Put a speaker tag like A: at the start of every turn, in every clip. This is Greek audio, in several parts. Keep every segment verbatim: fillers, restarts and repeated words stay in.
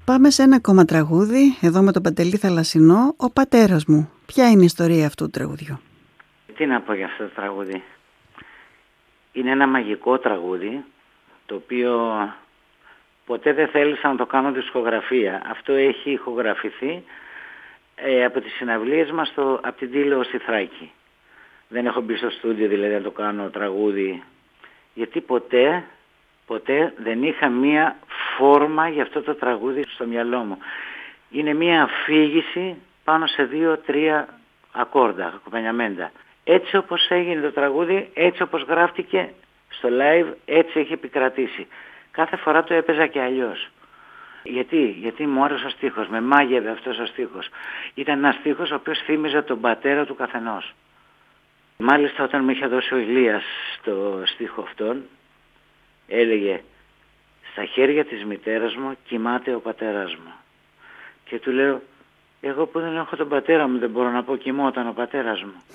A: Πάμε σε ένα ακόμα τραγούδι, εδώ με τον Παντελή Θαλασσινό, «Ο πατέρας μου». Ποια είναι η ιστορία αυτού του τραγουδιού?
B: Τι να πω για αυτό το τραγούδι. Είναι ένα μαγικό τραγούδι, το οποίο ποτέ δεν θέλησα να το κάνω δισκογραφία. Αυτό έχει ηχογραφηθεί ε, από τις συναυλίες μας στο, από την Τήλεο στη Θράκη. Δεν έχω μπει στο στούντιο δηλαδή να το κάνω τραγούδι, γιατί ποτέ, ποτέ δεν είχα μία φόρμα για αυτό το τραγούδι στο μυαλό μου. Είναι μία αφήγηση πάνω σε δύο-τρία ακόρντα, ακομπανιαμέντα. Έτσι όπως έγινε το τραγούδι, έτσι όπως γράφτηκε στο live, έτσι έχει επικρατήσει. Κάθε φορά το έπαιζα και αλλιώς. Γιατί, γιατί μου άρεσε ο στίχος, με μάγευε αυτός ο στίχος. Ήταν ένας στίχος ο οποίος θύμιζε τον πατέρα του καθενός. Μάλιστα όταν με είχε δώσει ο Ηλίας στο στίχο αυτόν, έλεγε «Στα χέρια της μητέρας μου κοιμάται ο πατέρας μου». Και του λέω «Εγώ που δεν έχω τον πατέρα μου δεν μπορώ να πω κοιμόταν ο πατέρας μου».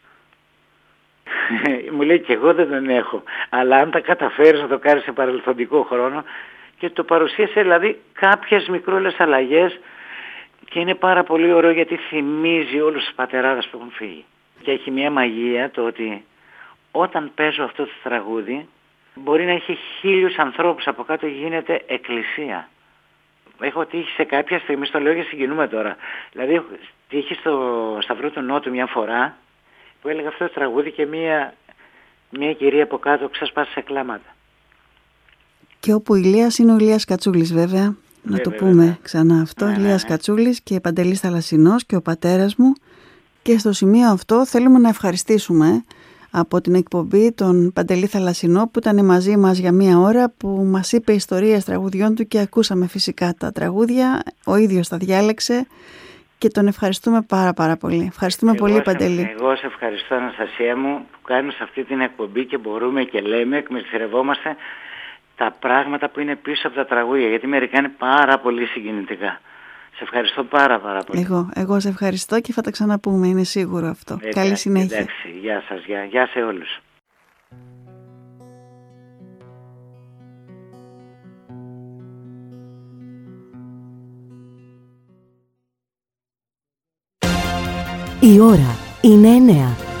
B: Μου λέει «Και εγώ δεν τον έχω, αλλά αν τα καταφέρεις να το κάνεις σε παρελθοντικό χρόνο». Και το παρουσίασε δηλαδή κάποιες μικρόλες αλλαγές και είναι πάρα πολύ ωραίο γιατί θυμίζει όλους τους πατεράδες που έχουν φύγει. Και έχει μια μαγεία το ότι όταν παίζω αυτό το τραγούδι μπορεί να έχει χίλιους ανθρώπους από κάτω, γίνεται εκκλησία. Έχω τύχει σε κάποια στιγμή, στο λέω και συγκινούμε τώρα. Δηλαδή έχω τύχει στο Σταυρό του Νότου μια φορά που έλεγα αυτό το τραγούδι και μια, μια κυρία από κάτω ξεσπάσει σε κλάματα.
A: Και όπου ο Ηλίας είναι ο Ηλίας Κατσούλης βέβαια, να
B: βέβαια,
A: το πούμε βέβαια. Ξανά αυτό,
B: ναι,
A: Ηλίας
B: ναι, ναι.
A: Κατσούλης και Παντελής Θαλασσινός και ο πατέρας μου. Και στο σημείο αυτό θέλουμε να ευχαριστήσουμε από την εκπομπή τον Παντελή Θαλασσινό που ήταν μαζί μας για μία ώρα, που μας είπε ιστορίες τραγουδιών του και ακούσαμε φυσικά τα τραγούδια, ο ίδιος τα διάλεξε και τον ευχαριστούμε πάρα πάρα πολύ. Ευχαριστούμε
B: εγώ
A: πολύ
B: σε,
A: Παντελή.
B: Εγώ σε ευχαριστώ Αναστασία μου που κάνεις αυτή την εκπομπή και μπορούμε και λέμε, εκμυστηρευόμαστε τα πράγματα που είναι πίσω από τα τραγούδια, γιατί μερικά είναι πάρα πολύ συγκινητικά. Σε ευχαριστώ πάρα πάρα πολύ.
A: Εγώ, εγώ σε ευχαριστώ και θα τα ξαναπούμε, είναι σίγουρο αυτό.
B: Εντάξει,
A: καλή συνέχεια.
B: Εντάξει, γεια σας, γεια, γεια σε όλους.
C: Η ώρα είναι εννέα.